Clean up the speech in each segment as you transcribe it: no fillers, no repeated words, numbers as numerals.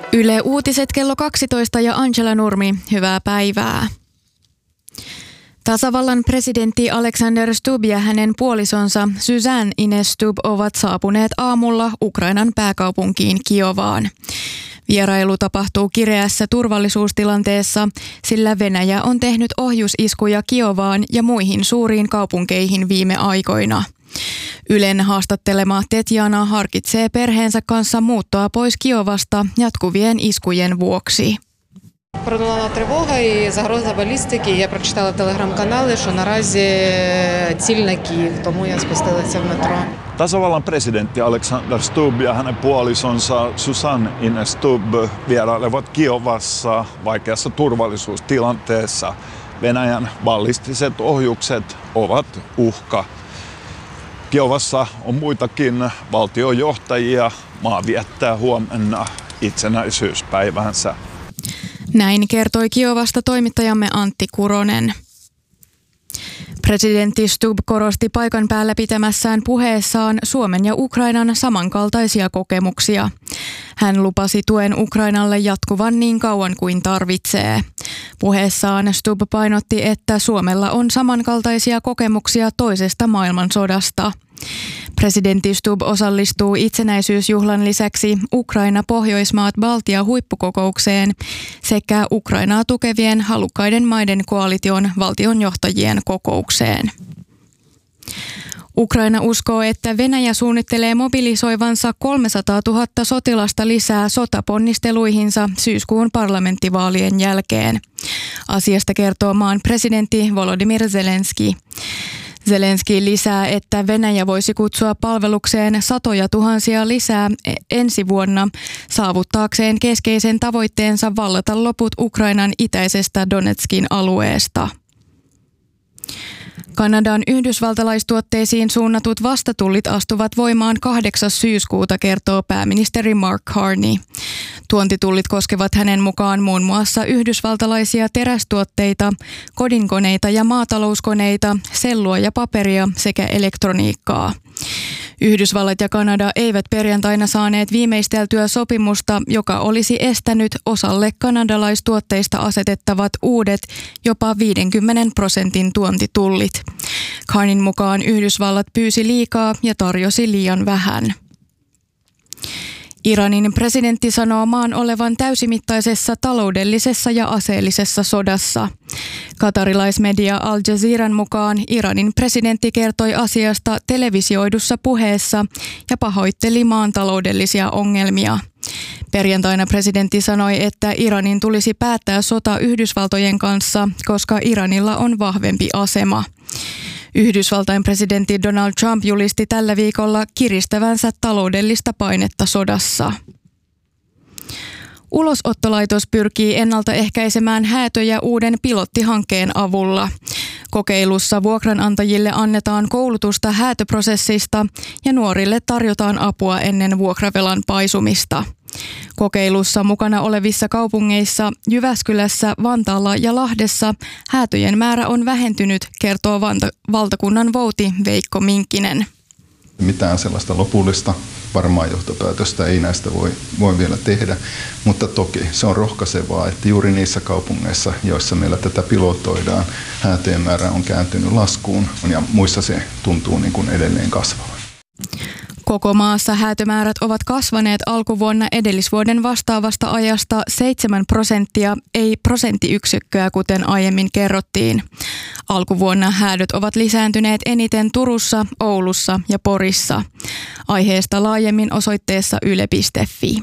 Yle Uutiset kello 12 ja Angela Nurmi, hyvää päivää. Tasavallan presidentti Alexander Stubb ja hänen puolisonsa Suzanne Ines Stubb ovat saapuneet aamulla Ukrainan pääkaupunkiin Kiovaan. Vierailu tapahtuu kireässä turvallisuustilanteessa, sillä Venäjä on tehnyt ohjusiskuja Kiovaan ja muihin suuriin kaupunkeihin viime aikoina. Ylen haastattelema Tetjana harkitsee perheensä kanssa muuttoa pois Kiovasta jatkuvien iskujen vuoksi. Пролунала тривога і загроза балістики. Я прочитала телеграм-канали, що наразі ціль на Київ, тому я спустилася в метро. Tasavallan presidentti Alexander Stubb ja hänen puolisonsa Suzanne Ines Stubb vierailevat Kiovassa vaikeassa turvallisuustilanteessa. Venäjän ballistiset ohjukset ovat uhka. Kiovassa on muitakin valtiojohtajia. Maa viettää huomenna itsenäisyyspäivänsä. Näin kertoi Kiovasta toimittajamme Antti Kuronen. Presidentti Stubb korosti paikan päällä pitämässään puheessaan Suomen ja Ukrainan samankaltaisia kokemuksia. Hän lupasi tuen Ukrainalle jatkuvan niin kauan kuin tarvitsee. Puheessaan Stubb painotti, että Suomella on samankaltaisia kokemuksia toisesta maailmansodasta. Presidentti Stubb osallistuu itsenäisyysjuhlan lisäksi Ukraina-Pohjoismaat-Baltia-huippukokoukseen sekä Ukrainaa tukevien halukkaiden maiden koalition valtionjohtajien kokoukseen. Ukraina uskoo, että Venäjä suunnittelee mobilisoivansa 300 000 sotilasta lisää sotaponnisteluihinsa syyskuun parlamenttivaalien jälkeen. Asiasta kertoo maan presidentti Volodymyr Zelenskyi. Zelenskyi lisää, että Venäjä voisi kutsua palvelukseen satoja tuhansia lisää ensi vuonna saavuttaakseen keskeisen tavoitteensa vallata loput Ukrainan itäisestä Donetskin alueesta. Kanadan yhdysvaltalaistuotteisiin suunnatut vastatullit astuvat voimaan 8. syyskuuta, kertoo pääministeri Mark Carney. Tuontitullit koskevat hänen mukaan muun muassa yhdysvaltalaisia terästuotteita, kodinkoneita ja maatalouskoneita, sellua ja paperia sekä elektroniikkaa. Yhdysvallat ja Kanada eivät perjantaina saaneet viimeisteltyä sopimusta, joka olisi estänyt osalle kanadalaistuotteista asetettavat uudet jopa 50% tuontitullit. Carneyn mukaan Yhdysvallat pyysi liikaa ja tarjosi liian vähän. Iranin presidentti sanoo maan olevan täysimittaisessa taloudellisessa ja aseellisessa sodassa. Katarilaismedia Al Jazeeran mukaan Iranin presidentti kertoi asiasta televisioidussa puheessa ja pahoitteli maan taloudellisia ongelmia. Perjantaina presidentti sanoi, että Iranin tulisi päättää sota Yhdysvaltojen kanssa, koska Iranilla on vahvempi asema. Yhdysvaltain presidentti Donald Trump julisti tällä viikolla kiristävänsä taloudellista painetta sodassa. Ulosottolaitos pyrkii ennaltaehkäisemään häätöjä uuden pilottihankkeen avulla. Kokeilussa vuokranantajille annetaan koulutusta häätöprosessista ja nuorille tarjotaan apua ennen vuokravelan paisumista. Kokeilussa mukana olevissa kaupungeissa Jyväskylässä, Vantaalla ja Lahdessa häätöjen määrä on vähentynyt, kertoo valtakunnan vouti Veikko Minkkinen. Mitään sellaista lopullista varmaa johtopäätöstä ei näistä voi vielä tehdä, mutta toki se on rohkaisevaa, että juuri niissä kaupungeissa, joissa meillä tätä pilotoidaan, häätöjen määrä on kääntynyt laskuun ja muissa se tuntuu niin kuin edelleen kasvavan. Koko maassa häätömäärät ovat kasvaneet alkuvuonna edellisvuoden vastaavasta ajasta 7%, ei prosenttiyksikköä, kuten aiemmin kerrottiin. Alkuvuonna häädöt ovat lisääntyneet eniten Turussa, Oulussa ja Porissa. Aiheesta laajemmin osoitteessa yle.fi.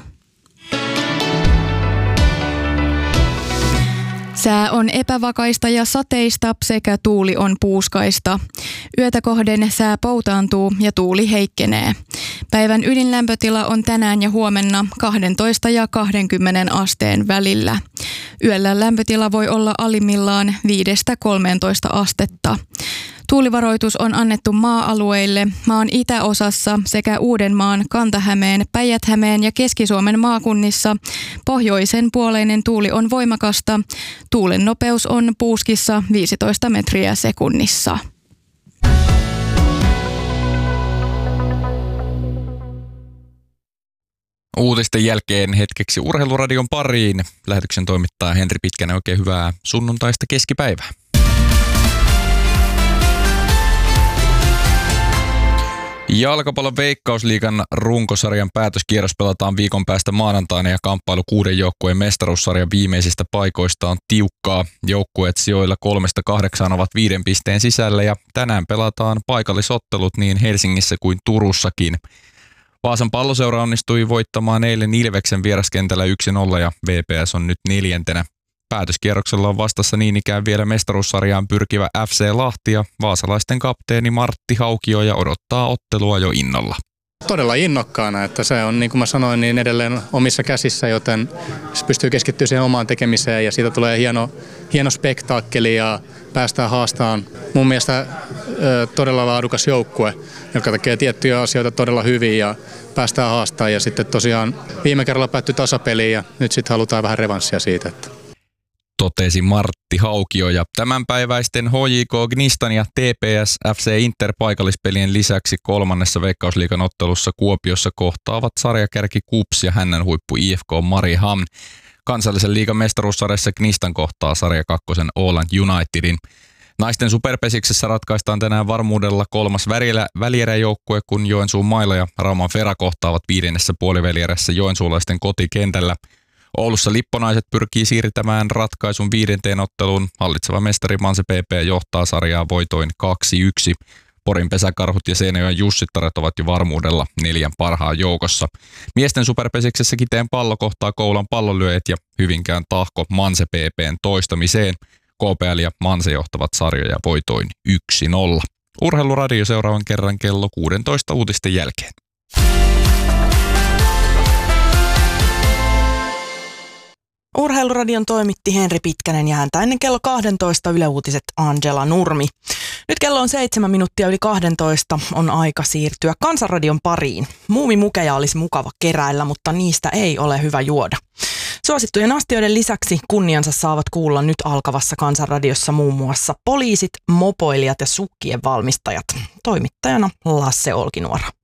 Sää on epävakaista ja sateista sekä tuuli on puuskaista. Yötä kohden sää poutaantuu ja tuuli heikkenee. Päivän ydinlämpötila on tänään ja huomenna 12 ja 20 asteen välillä. Yöllä lämpötila voi olla alimmillaan 5-13 astetta. Tuulivaroitus on annettu maa-alueille maan itäosassa sekä Uudenmaan, Kanta-Hämeen, Päijät-Hämeen ja Keski-Suomen maakunnissa. Pohjoisen puoleinen tuuli on voimakasta. Tuulen nopeus on puuskissa 15 metriä sekunnissa. Uutisten jälkeen hetkeksi Urheiluradion pariin. Lähetyksen toimittaja Henri Pitkänen, oikein hyvää sunnuntaista keskipäivää. Jalkapallon Veikkausliigan runkosarjan päätöskierros pelataan viikon päästä maanantaina ja kamppailu 6 joukkueen mestaruussarjan viimeisistä paikoista on tiukkaa. Joukkueet sijoilla 3-8 ovat 5 pisteen sisällä ja tänään pelataan paikallisottelut niin Helsingissä kuin Turussakin. Vaasan Palloseura onnistui voittamaan eilen Ilveksen vieraskentällä 1-0 ja VPS on nyt 4. Päätöskierroksella on vastassa niin ikään vielä mestaruussarjaan pyrkivä FC Lahti ja vaasalaisten kapteeni Martti Haukioja odottaa ottelua jo innolla. Todella innokkaana, että se on niin kuin mä sanoin niin edelleen omissa käsissä, joten se pystyy keskittymään siihen omaan tekemiseen ja siitä tulee hieno spektaakkeli ja päästään haastamaan mun mielestä todella laadukas joukkue, joka tekee tiettyjä asioita todella hyvin ja päästään haastamaan ja sitten tosiaan viime kerralla päättyi tasapeliin ja nyt sitten halutaan vähän revanssia siitä. Totesi Martti Haukio ja tämänpäiväisten HJK Gnistan ja TPS FC Inter paikallispelien lisäksi 3. Veikkausliigan ottelussa Kuopiossa kohtaavat sarjakärki KuPS ja Hännän huippu IFK Mariehamn. Kansallisen liigan mestaruussarjassa Gnistan kohtaa sarja 2 Åland Unitedin. Naisten superpesiksessä ratkaistaan tänään varmuudella 3. välieräjoukkue, kun Joensuun Maila ja Rauman Fera kohtaavat 5. puolivälierässä joensuulaisten kotikentällä. Oulussa Lipponaiset pyrkii siirtämään ratkaisun 5. otteluun. Hallitseva mestari Manse PP johtaa sarjaa voitoin 2-1. Porin Pesäkarhut ja Seinäjoen Jussittaret ovat jo varmuudella 4 parhaan joukossa. Miesten superpesiksessä Kiteen Pallo kohtaa Koulan Pallonlyöjät ja Hyvinkään Tahko Manse PP:n toistamiseen. KPL ja Manse johtavat sarjoja voitoin 1-0. Urheiluradio seuraavan kerran kello 16 uutisten jälkeen. Urheiluradion toimitti Henri Pitkänen ja häntä ennen kello 12 Yle Uutiset Angela Nurmi. Nyt kello on 7 minuuttia yli 12, on aika siirtyä Kansanradion pariin. Muumimukeja olisi mukava keräillä, mutta niistä ei ole hyvä juoda. Suosittujen astioiden lisäksi kunniansa saavat kuulla nyt alkavassa Kansanradiossa muun muassa poliisit, mopoilijat ja sukkien valmistajat. Toimittajana Lasse Olkinuora.